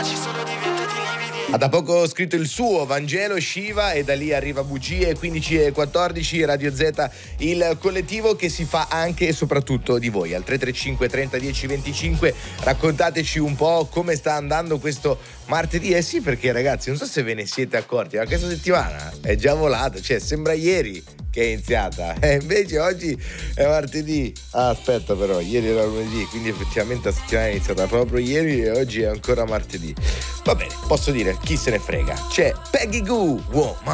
Ha da poco scritto il suo Vangelo Shiva e da lì arriva Bugie 15:14 Radio Z, il collettivo che si fa anche e soprattutto di voi. Al 335 30 10 25 raccontateci un po' come sta andando questo martedì. Eh sì, perché ragazzi, non so se ve ne siete accorti, ma questa settimana è già volata, cioè sembra ieri che è iniziata, invece oggi è martedì. Aspetta, però ieri era lunedì, quindi effettivamente la settimana è iniziata proprio ieri e oggi è ancora martedì. Va bene, posso dire, chi se ne frega. C'è Peggy Gou, Woman.